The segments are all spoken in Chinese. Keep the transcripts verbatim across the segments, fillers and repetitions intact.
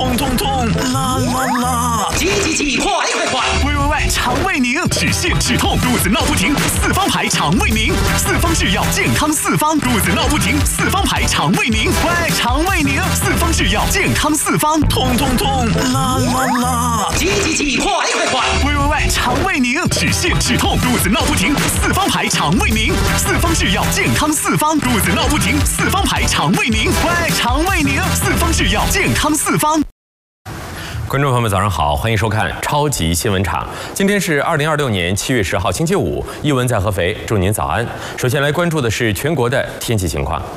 痛痛痛，啦啦啦！ 急急急，快快快！ 喂喂喂，肠胃宁，止泻止痛，肚子闹不停，四方牌肠胃宁，四方制药健康四方，肚子闹不停，四方牌肠胃宁，喂，肠胃宁，四方制药健康四方，痛痛痛，啦啦啦！ 急急急，快快快！ 喂喂喂，肠胃宁，止泻止痛，肚子闹不停，四方牌肠胃宁，四方制药健康四方，肚子闹不停，四方牌肠胃宁，喂，肠胃宁，四方制药健康四方。 观众朋友们，早上好，欢迎收看超级新闻场。今天是二零二六年七月十号，星期五，一文在合肥，祝您早安。首先来关注的是全国的天气情况。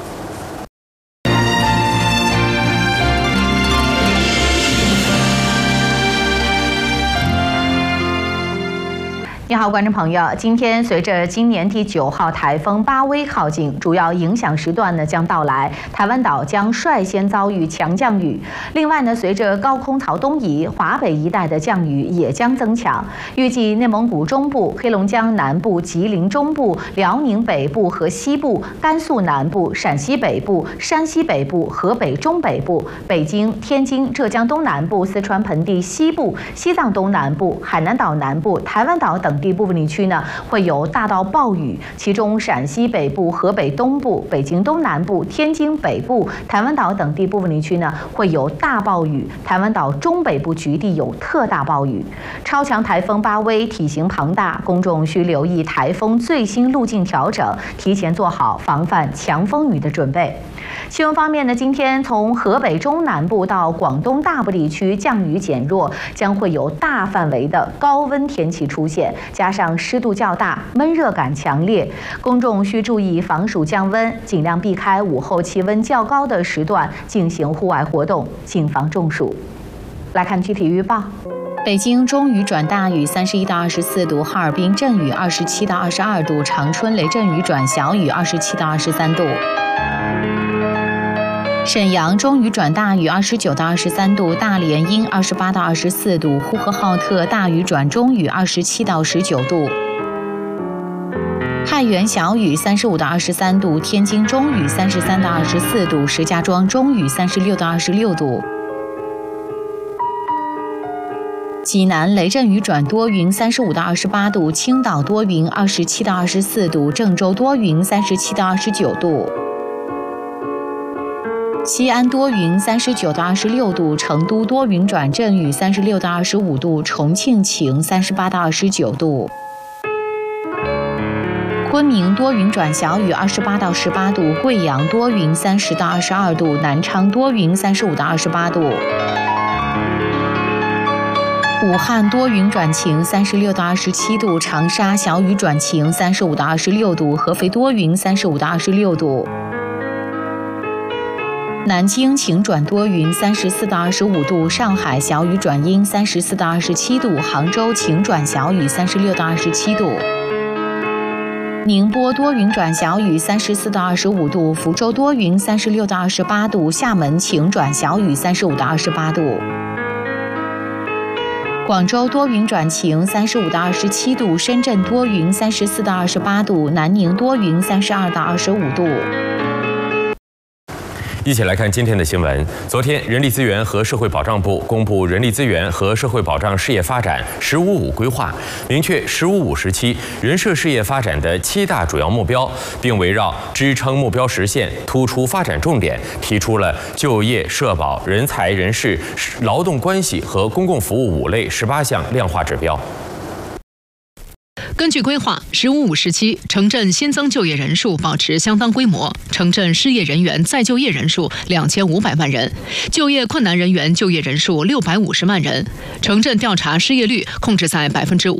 你好，观众朋友，今天随着今年第九号台风巴威靠近，主要影响时段呢将到来，台湾岛将率先遭遇强降雨。另外呢，随着高空槽东移，华北一带的降雨也将增强。预计内蒙古中部、黑龙江南部、吉林中部、辽宁北部和西部、甘肃南部、陕西北部、山西北部、河北中北部、北京、天津、浙江东南部、四川盆地西部、西藏东南部、海南岛南部、台湾岛等地部分地区呢会有大到暴雨，其中陕西北部、河北东部、北京东南部、天津北部、台湾岛等地部分地区呢会有大暴雨，台湾岛中北部局地有特大暴雨。超强台风巴威体型庞大，公众需留意台风最新路径调整，提前做好防范强风雨的准备。气温方面呢，今天从河北中南部到广东大部地区降雨减弱，将会有大范围的高温天气出现，加上湿度较大，闷热感强烈，公众需注意防暑降温，尽量避开午后气温较高的时段进行户外活动，谨防中暑。来看具体预报。北京中雨转大雨，三十一到二十四度；哈尔滨阵雨，二十七到二十二度；长春雷阵雨转小雨，二十七到二十三度。沈阳中雨转大雨，二十九到二十三度；大连阴，二十八到二十四度；呼和浩特大雨转中雨，二十七到十九度；太原小雨，三十五到二十三度；天津中雨，三十三到二十四度；石家庄中雨，三十六到二十六度；济南雷阵雨转多云，三十五到二十八度；青岛多云，二十七到二十四度；郑州多云，三十七到二十九度。西安多云，三十九到二十六度；成都多云转阵雨，三十六到二十五度；重庆晴，三十八到二十九度；昆明多云转小雨，二十八到十八度；贵阳多云，三十到二十二度；南昌多云，三十五到二十八度；武汉多云转晴，三十六到二十七度；长沙小雨转晴，三十五到二十六度；合肥多云，三十五到二十六度。南京晴转多云，三十四到二十五度；上海小雨转阴，三十四到二十七度；杭州晴转小雨，三十六到二十七度；宁波多云转小雨，三十四到二十五度；福州多云，三十六到二十八度；厦门晴转小雨，三十五到二十八度；广州多云转晴，三十五到二十七度；深圳多云，三十四到二十八度；南宁多云，三十二到二十五度。 一起来看今天的新闻。昨天，人力资源和社会保障部公布《人力资源和社会保障事业发展“十五五”规划》，明确“十五五”时期人社事业发展的七大主要目标，并围绕支撑目标实现突出发展重点，提出了就业、社保、人才、人事、劳动关系和公共服务五类十八项量化指标。 根据规划，“十五五”时期，城镇新增就业人数保持相当规模，城镇失业人员再就业人数两千五百万人，就业困难人员就业人数六百五十万人，城镇调查失业率控制在百分之五